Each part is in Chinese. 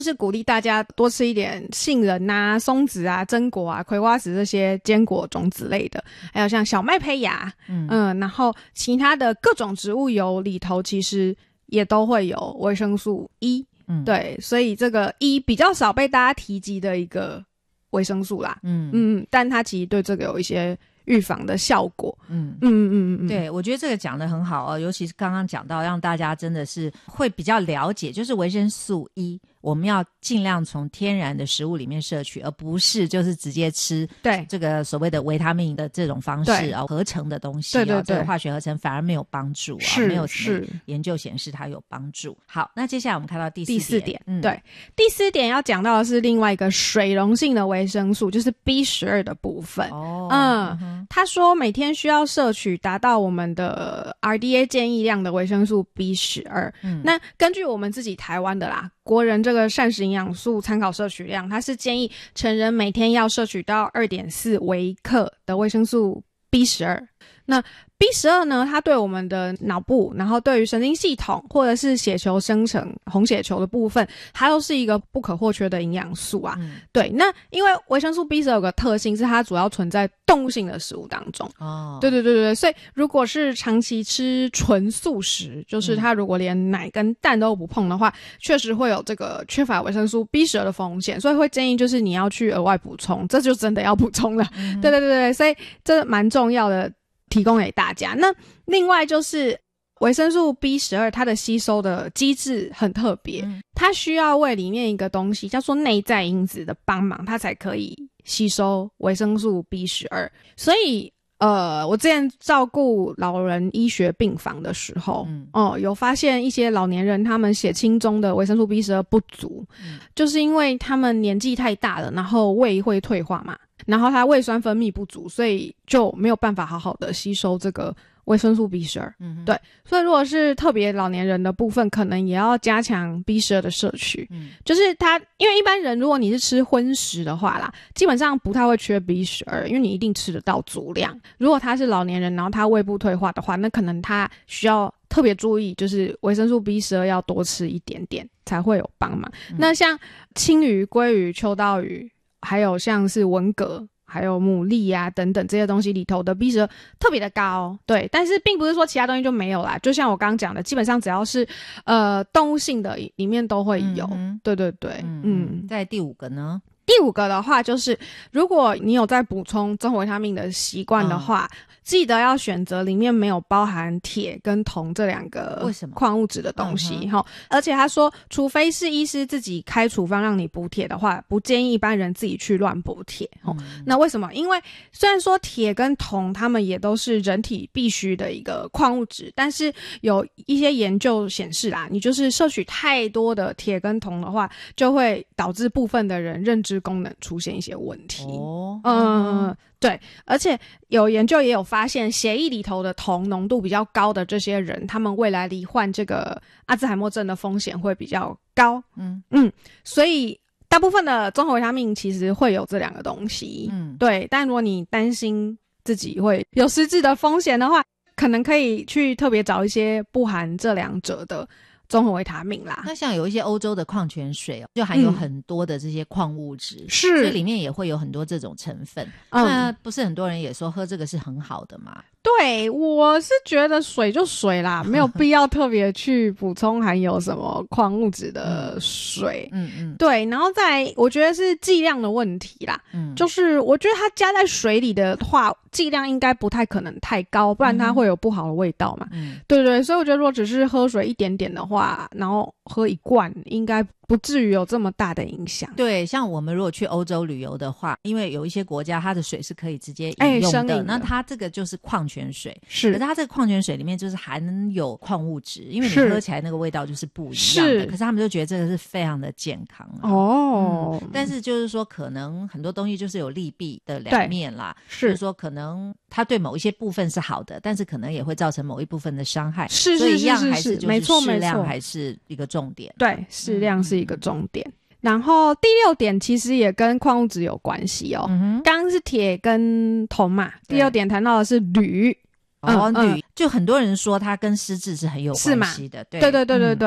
是鼓励大家多吃一点杏仁啊、松子啊、榛果啊、葵花籽这些坚果种子类的，还有像小麦胚芽，然后其他的各种植物油里头其实也都会有维生素 E，对，所以这个 E 比较少被大家提及的一个维生素啦，但它其实对这个有一些预防的效果。 对，我觉得这个讲得很好哦，尤其是刚刚讲到让大家真的是会比较了解，就是维生素 E我们要尽量从天然的食物里面摄取，而不是就是直接吃对这个所谓的维他命的这种方式啊，合成的东西啊，这个化学合成反而没有帮助啊，没有什么研究显示它有帮助。好，那接下来我们看到第四点， 对，第四点要讲到的是另外一个水溶性的维生素，就是 B12 的部分。他说每天需要摄取达到我们的 RDA 建议量的维生素 B12。那根据我们自己台湾的啦，国人这个膳食营养素参考摄取量，它是建议成人每天要摄取到 2.4 微克的维生素 B12。那 B12 呢，它对我们的脑部，然后对于神经系统或者是血球生成红血球的部分，它都是一个不可或缺的营养素啊。对，那因为维生素 B12 有个特性是它主要存在动物性的食物当中。对，所以如果是长期吃纯素食，就是它如果连奶跟蛋都不碰的话，确实会有这个缺乏维生素 B12 的风险，所以会建议就是你要去额外补充，这就真的要补充了。对，所以这蛮重要的，提供给大家。那另外就是维生素 B12 它的吸收的机制很特别，它需要胃里面一个东西叫做内在因子的帮忙，它才可以吸收维生素 B12。所以我之前照顾老人医学病房的时候，有发现一些老年人他们血清中的维生素 B12 不足，就是因为他们年纪太大了，然后胃会退化嘛，然后他胃酸分泌不足，所以就没有办法好好的吸收这个维生素 B12。对，所以如果是特别老年人的部分，可能也要加强 B12 的摄取。就是它，因为一般人如果你是吃荤食的话啦，基本上不太会缺 B12，因为你一定吃得到足量。如果他是老年人，然后他胃部退化的话，那可能他需要特别注意，就是维生素 B12 要多吃一点点才会有帮忙。那像青鱼、鲑鱼、秋刀鱼，还有像是文蛤，还有牡蛎啊等等这些东西里头的 B12 特别的高，对，但是并不是说其他东西就没有啦，就像我刚刚讲的，基本上只要是动物性的里面都会有。对， 在第五个呢？ 第五个的话就是，如果你有在补充综合维他命的习惯的话，记得要选择里面没有包含铁跟铜这两个矿物质的东西。而且他说，除非是医师自己开处方让你补铁的话，不建议一般人自己去乱补铁。那为什么？因为虽然说铁跟铜它们也都是人体必须的一个矿物质，但是有一些研究显示啦，你就是摄取太多的铁跟铜的话，就会导致部分的人认知功能出现一些问题。对，而且有研究也有发现，血液里头的铜浓度比较高的这些人，他们未来罹患这个阿兹海默症的风险会比较高。所以大部分的综合维他命其实会有这两个东西。对，但如果你担心自己会有失智的风险的话，可能可以去特别找一些不含这两者的综合维他命啦。 那像有一些欧洲的矿泉水就含有很多的这些矿物质，所以里面也会有很多这种成分。那不是很多人也说喝这个是很好的吗？ 对，我是觉得水就水啦，没有必要特别去补充含有什么矿物质的水。对，然后再我觉得是剂量的问题啦。就是我觉得它加在水里的话，剂量应该不太可能太高，不然它会有不好的味道嘛。对，所以我觉得如果只是喝水一点点的话，然后喝一罐，应该不至于有这么大的影响。 对，像我们如果去欧洲旅游的话，因为有一些国家它的水是可以直接饮用的，那它这个就是矿泉水，可是它这个矿泉水里面就是含有矿物质，因为你喝起来那个味道就是不一样的。可是他们就觉得这个是非常的健康但是就是说可能很多东西就是有利弊的两面啦，就是说可能它对某一些部分是好的，但是可能也会造成某一部分的伤害。所以一样还是就是适量还是一个重点。 对，适量是一个重点。然后第六点其实也跟矿物质有关系哦。刚刚是铁跟铜嘛，第六点谈到的是铝。铝就很多人说它跟失智是很有关系的。对，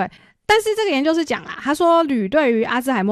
但是这个研究是讲啦，他说铝对于阿兹海默